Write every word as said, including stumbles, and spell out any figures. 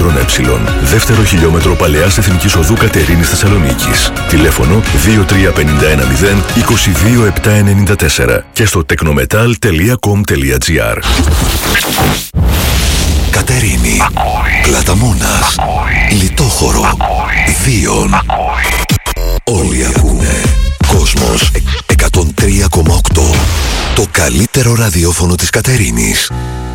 Δεύτερο χιλιόμετρο Παλαιάς Εθνικής Οδού Κατερίνης Θεσσαλονίκης. Τηλέφωνο δύο τρία πέντε ένα μηδέν είκοσι δύο επτά ενενήντα τέσσερα και στο τεκνοmetal τελεία κομ τελεία τζι άρ. Κατερίνη, Πλαταμόνας, Λιτόχωρο, Δίων. Όλοι ακούνε. Κόσμος εκατόν τρία κόμμα οκτώ. Το καλύτερο ραδιόφωνο της Κατερίνης.